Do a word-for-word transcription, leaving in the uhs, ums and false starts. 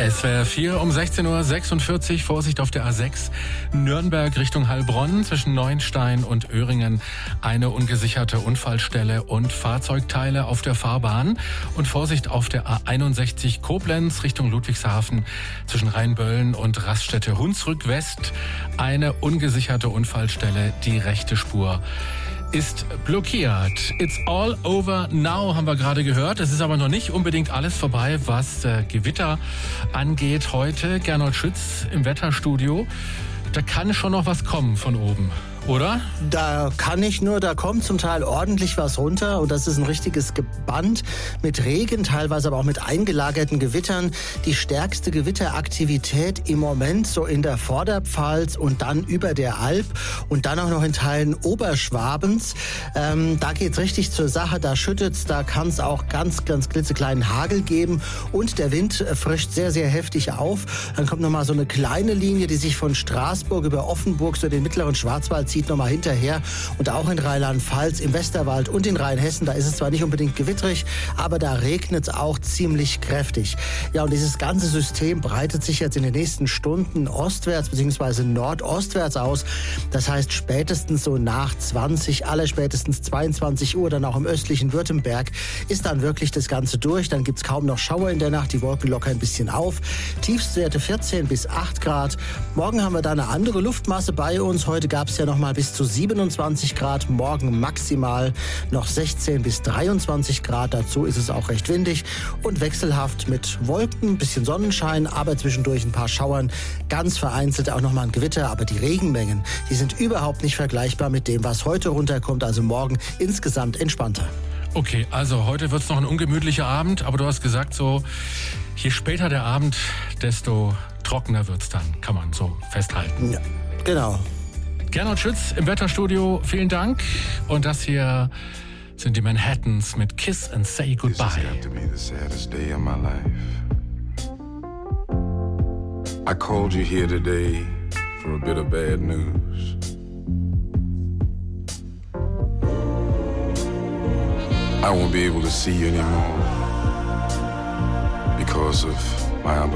S W R vier um sechzehn Uhr sechsundvierzig. Vorsicht auf der A sechs Nürnberg Richtung Heilbronn zwischen Neuenstein und Öhringen. Eine ungesicherte Unfallstelle und Fahrzeugteile auf der Fahrbahn. Und Vorsicht auf der A einundsechzig Koblenz Richtung Ludwigshafen zwischen Rheinböllen und Raststätte Hunsrück West. Eine ungesicherte Unfallstelle, die rechte Spur ist blockiert. It's all over now, haben wir gerade gehört. Es ist aber noch nicht unbedingt alles vorbei, was äh, Gewitter angeht heute. Gernot Schütz im Wetterstudio. Da kann schon noch was kommen von oben, oder? Da kann nicht nur, da kommt zum Teil ordentlich was runter und das ist ein richtiges Geband mit Regen, teilweise aber auch mit eingelagerten Gewittern. Die stärkste Gewitteraktivität im Moment so in der Vorderpfalz und dann über der Alp und dann auch noch in Teilen Oberschwabens. Ähm, da geht's richtig zur Sache, da schüttet's, da kann es auch ganz, ganz klitzekleinen Hagel geben und der Wind frischt sehr, sehr heftig auf. Dann kommt nochmal so eine kleine Linie, die sich von Straßburg über Offenburg so den mittleren Schwarzwald zieht nochmal hinterher und auch in Rheinland-Pfalz, im Westerwald und in Rheinhessen, da ist es zwar nicht unbedingt gewittrig, aber da regnet es auch ziemlich kräftig. Ja, und dieses ganze System breitet sich jetzt in den nächsten Stunden ostwärts bzw. nordostwärts aus. Das heißt, spätestens so nach zwanzig, allerspätestens zweiundzwanzig Uhr, dann auch im östlichen Württemberg, ist dann wirklich das Ganze durch. Dann gibt es kaum noch Schauer in der Nacht, die Wolken lockern ein bisschen auf. Tiefstwerte vierzehn bis acht Grad. Morgen haben wir da eine andere Luftmasse bei uns. Heute gab es ja noch mal bis zu siebenundzwanzig Grad, morgen maximal noch sechzehn bis dreiundzwanzig Grad. Dazu ist es auch recht windig und wechselhaft mit Wolken, ein bisschen Sonnenschein, aber zwischendurch ein paar Schauern, ganz vereinzelt auch noch mal ein Gewitter. Aber die Regenmengen, die sind überhaupt nicht vergleichbar mit dem, was heute runterkommt. Also morgen insgesamt entspannter. Okay, also heute wird es noch ein ungemütlicher Abend, aber du hast gesagt, so je später der Abend, desto trockener wird es dann, kann man so festhalten. Ja, genau. Gernot Schütz im Wetterstudio, vielen Dank. Und das hier sind die Manhattans mit Kiss and Say Goodbye. This has got to be the saddest day of my life. I called you here today for a bit of bad news. I won't be able to see you anymore because of my